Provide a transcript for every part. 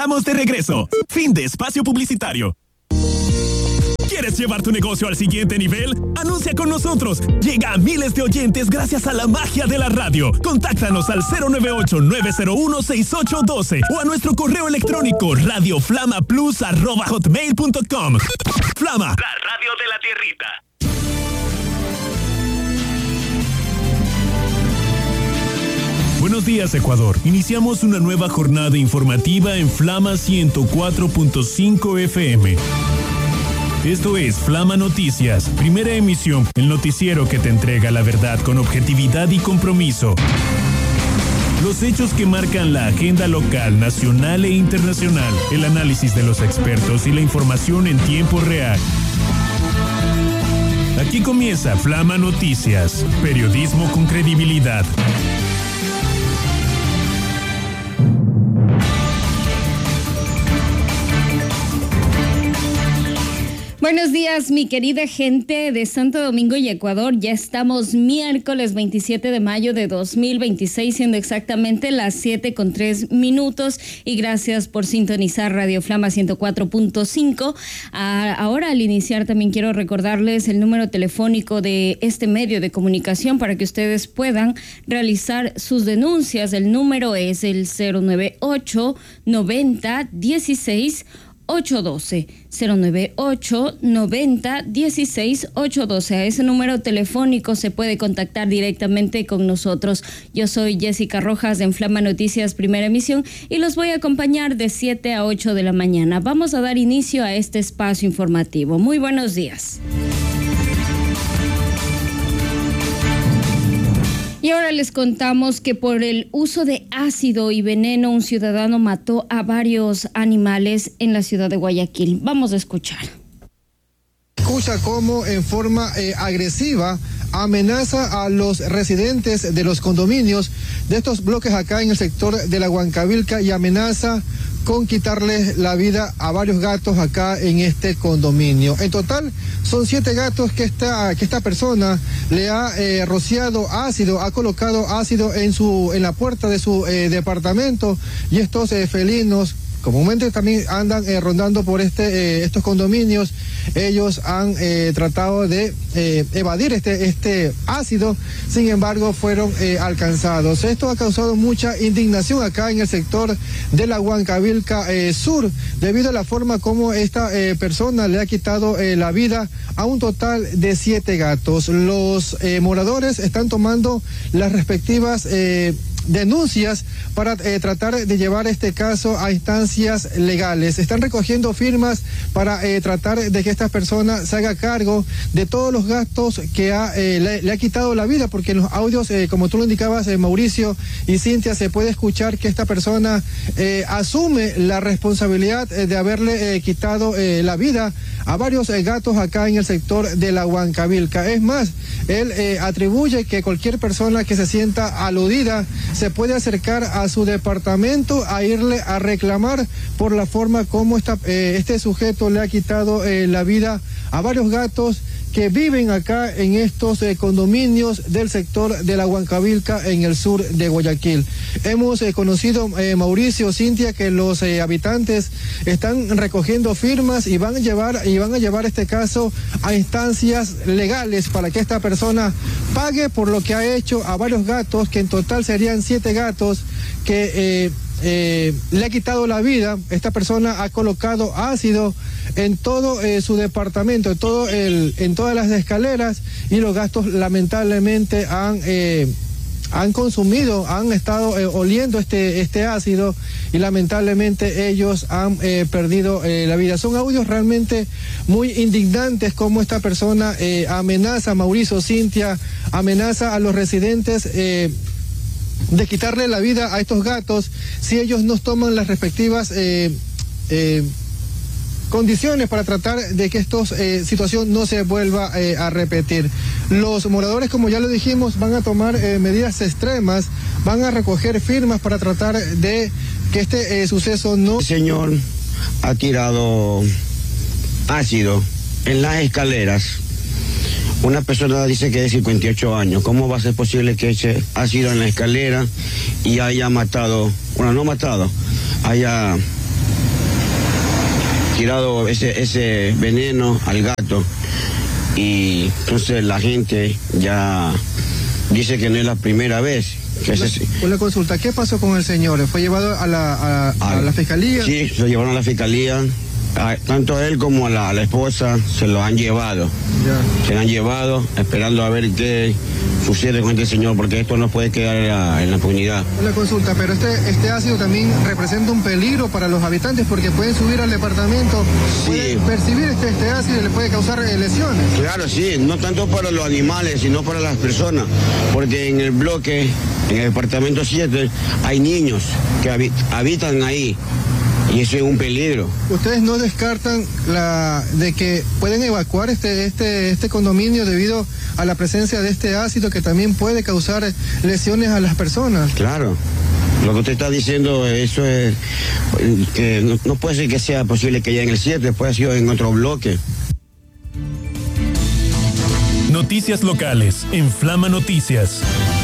Estamos de regreso. Fin de espacio publicitario. ¿Quieres llevar tu negocio al siguiente nivel? Anuncia con nosotros. Llega a miles de oyentes gracias a la magia de la radio. Contáctanos al 098-901-6812 o a nuestro correo electrónico radioflamaplus@hotmail.com. Flama, la radio de la tierrita. Buenos días, Ecuador. Iniciamos una nueva jornada informativa en Flama 104.5 FM. Esto es Flama Noticias, primera emisión, el noticiero que te entrega la verdad con objetividad y compromiso. Los hechos que marcan la agenda local, nacional e internacional, el análisis de los expertos y la información en tiempo real. Aquí comienza Flama Noticias, periodismo con credibilidad. Buenos días, mi querida gente de Santo Domingo y Ecuador. Ya estamos miércoles 27 de mayo de 2026, siendo exactamente las 7:03. Y gracias por sintonizar Radio Flama 104.5. Ahora, al iniciar, también quiero recordarles el número telefónico de este medio de comunicación para que ustedes puedan realizar sus denuncias. El número es el 098 90 16 812, 098 90 16 812. A ese número telefónico se puede contactar directamente con nosotros. Yo soy Jessica Rojas de Flama Noticias, primera emisión, y los voy a acompañar de 7 a 8 de la mañana. Vamos a dar inicio a este espacio informativo. Muy buenos días. Y ahora les contamos que por el uso de ácido y veneno, un ciudadano mató a varios animales en la ciudad de Guayaquil. Vamos a escuchar. Escucha cómo en forma agresiva amenaza a los residentes de los condominios de estos bloques acá en el sector de la Huancavilca y amenaza con quitarles la vida a varios gatos acá en este condominio. En total son 7 gatos que esta persona le ha rociado ácido, ha colocado ácido en la puerta de su departamento, y estos felinos comúnmente también andan rondando por estos condominios. Ellos han tratado de evadir este ácido, sin embargo fueron alcanzados. Esto ha causado mucha indignación acá en el sector de la Huancavilca Sur, debido a la forma como esta persona le ha quitado la vida a un total de 7 gatos. Los moradores están tomando las respectivas denuncias para tratar de llevar este caso a instancias legales. Están recogiendo firmas para tratar de que esta persona se haga cargo de todos los gastos que le ha quitado la vida, porque en los audios, como tú lo indicabas, Mauricio y Cintia, se puede escuchar que esta persona asume la responsabilidad de haberle quitado la vida a varios gatos acá en el sector de la Huancavilca. Es más, él atribuye que cualquier persona que se sienta aludida se puede acercar a su departamento a irle a reclamar por la forma como este sujeto le ha quitado la vida a varios gatos que viven acá en estos condominios del sector de la Huancavilca en el sur de Guayaquil. Hemos conocido, Mauricio, Cintia, que los habitantes están recogiendo firmas y van a llevar este caso a instancias legales para que esta persona pague por lo que ha hecho a varios gatos, que en total serían 7 gatos que le ha quitado la vida. Esta persona ha colocado ácido en todo su departamento, en todas las escaleras, y los gatos lamentablemente han estado oliendo este ácido, y lamentablemente ellos han perdido la vida. Son audios realmente muy indignantes, como esta persona amenaza, Mauricio, Cintia, amenaza a los residentes de quitarle la vida a estos gatos si ellos no toman las respectivas condiciones para tratar de que esta situación no se vuelva a repetir. Los moradores, como ya lo dijimos, van a tomar medidas extremas, van a recoger firmas para tratar de que este suceso no... El señor ha tirado ácido en las escaleras. Una persona dice que es de 58 años. ¿Cómo va a ser posible que eche ácido en la escalera y haya matado, haya tirado ese veneno al gato. Y entonces la gente ya dice que no es la primera vez. Una consulta, ¿qué pasó con el señor? ¿Fue llevado a la fiscalía? Sí, se lo llevaron a la fiscalía. Tanto a él como a la esposa se lo han llevado. Ya. Se lo han llevado esperando a ver qué sucede con este señor, porque esto no puede quedar en la impunidad. Una consulta, pero este ácido también representa un peligro para los habitantes porque pueden subir al departamento, pueden percibir este ácido y le puede causar lesiones. Claro, sí, no tanto para los animales, sino para las personas, porque en el bloque, en el departamento 7, hay niños que habitan ahí. Y eso es un peligro. ¿Ustedes no descartan de que pueden evacuar este condominio debido a la presencia de este ácido que también puede causar lesiones a las personas? Claro. Lo que usted está diciendo, eso es que no puede ser que sea posible que haya en el 7, puede ser en otro bloque. Noticias locales en Flama Noticias.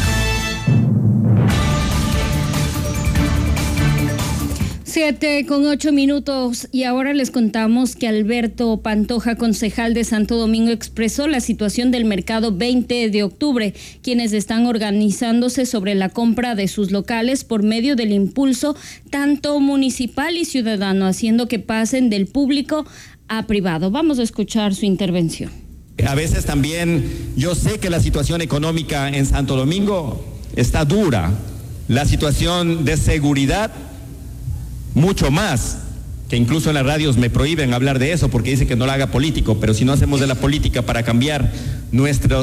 7:08 y ahora les contamos que Alberto Pantoja, concejal de Santo Domingo, expresó la situación del mercado 20 de octubre, quienes están organizándose sobre la compra de sus locales por medio del impulso tanto municipal y ciudadano, haciendo que pasen del público a privado. Vamos a escuchar su intervención. A veces también yo sé que la situación económica en Santo Domingo está dura, la situación de seguridad mucho más, que incluso en las radios me prohíben hablar de eso porque dicen que no la haga político, pero si no hacemos de la política para cambiar nuestro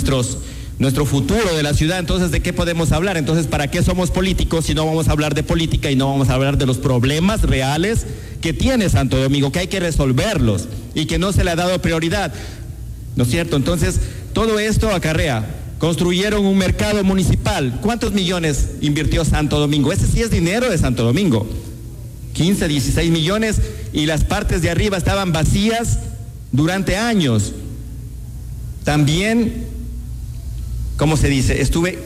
futuro de la ciudad, entonces ¿de qué podemos hablar? Entonces, ¿para qué somos políticos si no vamos a hablar de política y no vamos a hablar de los problemas reales que tiene Santo Domingo, que hay que resolverlos y que no se le ha dado prioridad? ¿No es cierto? Entonces, todo esto acarrea. Construyeron un mercado municipal. ¿Cuántos millones invirtió Santo Domingo? Ese sí es dinero de Santo Domingo. 15, 16 millones, y las partes de arriba estaban vacías durante años. También, ¿cómo se dice? Estuve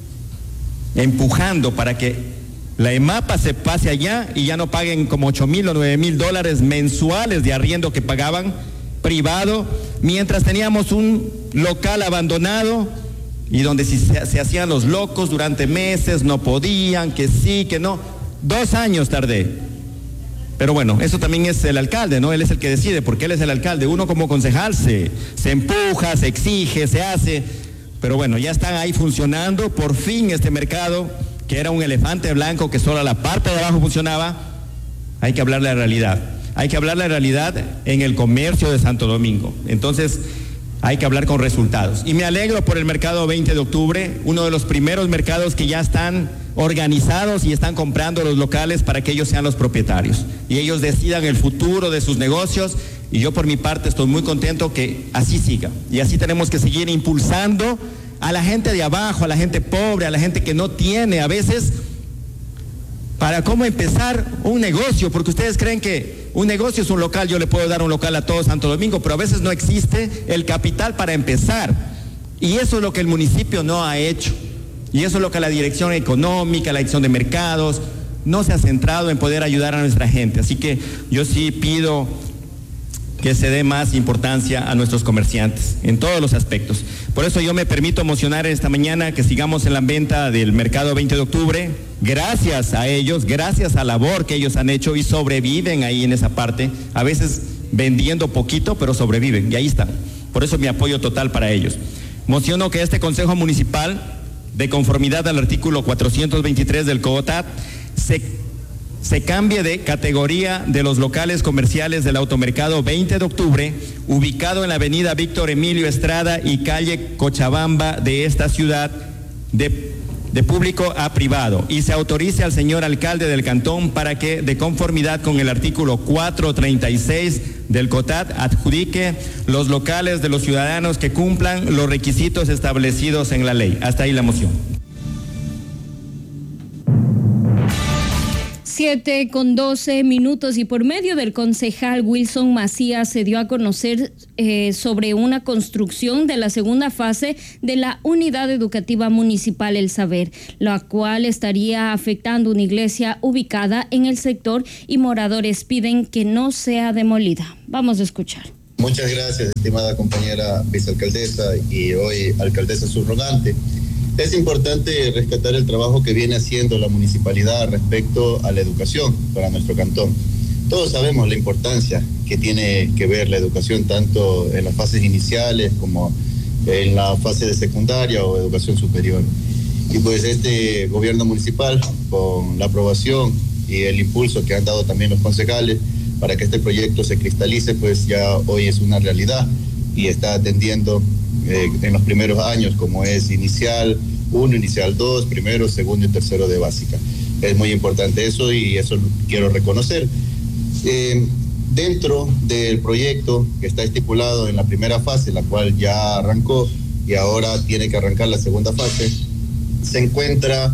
empujando para que la EMAPA se pase allá y ya no paguen como $8,000 o $9,000 mensuales de arriendo que pagaban privado, mientras teníamos un local abandonado y donde se hacían los locos durante meses, no podían, que sí, que no. 2 años tardé. Pero bueno, eso también es el alcalde, ¿no? Él es el que decide, porque él es el alcalde. Uno como concejal se empuja, se exige, se hace. Pero bueno, ya están ahí funcionando, por fin este mercado, que era un elefante blanco que solo la parte de abajo funcionaba. Hay que hablar la realidad. Hay que hablar la realidad en el comercio de Santo Domingo. Entonces, hay que hablar con resultados. Y me alegro por el mercado 20 de octubre, uno de los primeros mercados que ya están organizados y están comprando los locales para que ellos sean los propietarios y ellos decidan el futuro de sus negocios, y yo por mi parte estoy muy contento que así siga, y así tenemos que seguir impulsando a la gente de abajo, a la gente pobre, a la gente que no tiene a veces para cómo empezar un negocio, porque ustedes creen que un negocio es un local. Yo le puedo dar un local a todo Santo Domingo, pero a veces no existe el capital para empezar, y eso es lo que el municipio no ha hecho. Y eso es lo que la dirección económica, la dirección de mercados, no se ha centrado en poder ayudar a nuestra gente. Así que yo sí pido que se dé más importancia a nuestros comerciantes en todos los aspectos. Por eso yo me permito emocionar esta mañana que sigamos en la venta del mercado 20 de octubre. Gracias a ellos, gracias a la labor que ellos han hecho y sobreviven ahí en esa parte. A veces vendiendo poquito, pero sobreviven y ahí están. Por eso mi apoyo total para ellos. Mociono que este Consejo Municipal, de conformidad al artículo 423 del COOTAT, se cambie de categoría de los locales comerciales del automercado 20 de octubre, ubicado en la avenida Víctor Emilio Estrada y calle Cochabamba de esta ciudad, de público a privado, y se autorice al señor alcalde del cantón para que, de conformidad con el artículo 436 del COTAT, adjudique los locales de los ciudadanos que cumplan los requisitos establecidos en la ley. Hasta ahí la moción. 7:12 y por medio del concejal Wilson Macías se dio a conocer sobre una construcción de la segunda fase de la Unidad Educativa Municipal El Saber, la cual estaría afectando una iglesia ubicada en el sector y moradores piden que no sea demolida. Vamos a escuchar. Muchas gracias, estimada compañera vicealcaldesa y hoy alcaldesa subrogante. Es importante rescatar el trabajo que viene haciendo la municipalidad respecto a la educación para nuestro cantón. Todos sabemos la importancia que tiene que ver la educación tanto en las fases iniciales como en la fase de secundaria o educación superior. Y pues este gobierno municipal, con la aprobación y el impulso que han dado también los concejales para que este proyecto se cristalice, pues ya hoy es una realidad y está atendiendo en los primeros años, como es inicial 1, inicial 2, primero, segundo y tercero de básica. Es muy importante eso y eso quiero reconocer. Dentro del proyecto que está estipulado en la primera fase, la cual ya arrancó y ahora tiene que arrancar la segunda fase, se encuentra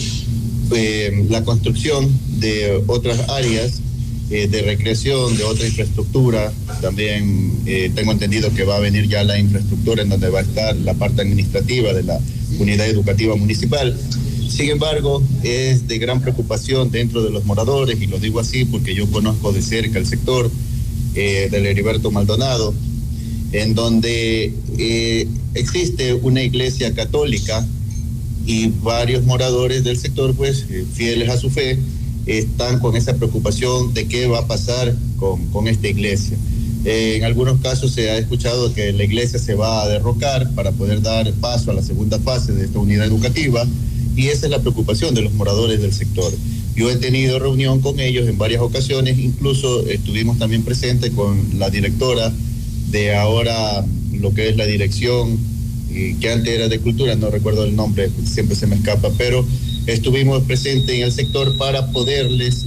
la construcción de otras áreas de recreación, de otra infraestructura. También tengo entendido que va a venir ya la infraestructura en donde va a estar la parte administrativa de la unidad educativa municipal. Sin embargo, es de gran preocupación dentro de los moradores, y lo digo así porque yo conozco de cerca el sector del Heriberto Maldonado, en donde existe una iglesia católica y varios moradores del sector, pues fieles a su fe, están con esa preocupación de qué va a pasar con esta iglesia. En algunos casos se ha escuchado que la iglesia se va a derrocar para poder dar paso a la segunda fase de esta unidad educativa, y esa es la preocupación de los moradores del sector. Yo he tenido reunión con ellos en varias ocasiones, incluso estuvimos también presentes con la directora de ahora lo que es la dirección, que antes era de cultura, no recuerdo el nombre, siempre se me escapa, pero estuvimos presentes en el sector para poderles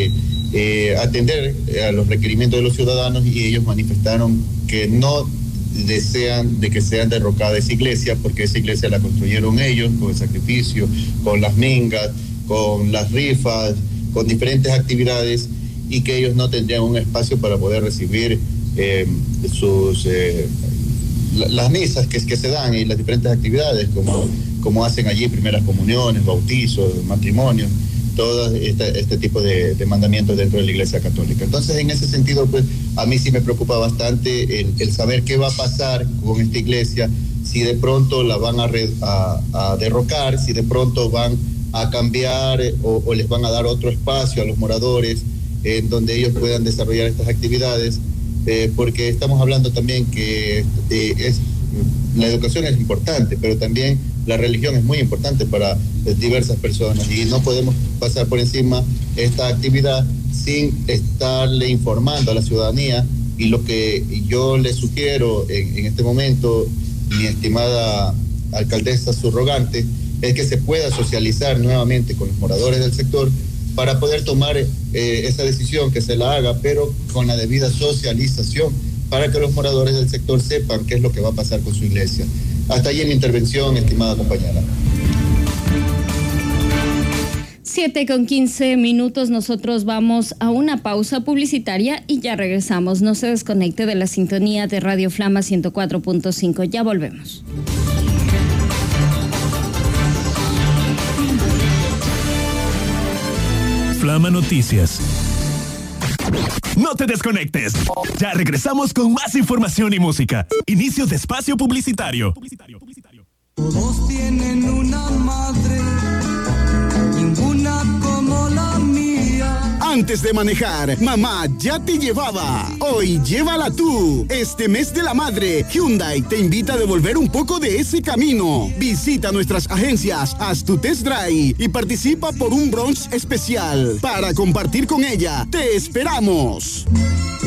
atender a los requerimientos de los ciudadanos, y ellos manifestaron que no desean de que sean derrocadas esa iglesia, porque esa iglesia la construyeron ellos con el sacrificio, con las mingas, con las rifas, con diferentes actividades, y que ellos no tendrían un espacio para poder recibir las misas que se dan y las diferentes actividades como hacen allí, primeras comuniones, bautizos, matrimonios, todo este tipo de mandamientos dentro de la Iglesia Católica. Entonces, en ese sentido, pues a mí sí me preocupa bastante el saber qué va a pasar con esta iglesia, si de pronto la van a derrocar, si de pronto van a cambiar o les van a dar otro espacio a los moradores en donde ellos puedan desarrollar estas actividades, porque estamos hablando también que la educación es importante, pero también la religión es muy importante para diversas personas, y no podemos pasar por encima esta actividad sin estarle informando a la ciudadanía. Y lo que yo le sugiero en este momento, mi estimada alcaldesa subrogante, es que se pueda socializar nuevamente con los moradores del sector para poder tomar esa decisión, que se la haga, pero con la debida socialización, para que los moradores del sector sepan qué es lo que va a pasar con su iglesia. Hasta ahí en mi intervención, estimada compañera. 7:15, nosotros vamos a una pausa publicitaria y ya regresamos. No se desconecte de la sintonía de Radio Flama 104.5. Ya volvemos. Flama Noticias. No te desconectes. Ya regresamos con más información y música. Inicio de espacio publicitario. Todos tienen una madre, ninguna como la mía. Antes de manejar, mamá ya te llevaba. Hoy llévala tú. Este mes de la madre, Hyundai te invita a devolver un poco de ese camino. Visita nuestras agencias, haz tu test drive y participa por un brunch especial. Para compartir con ella, te esperamos.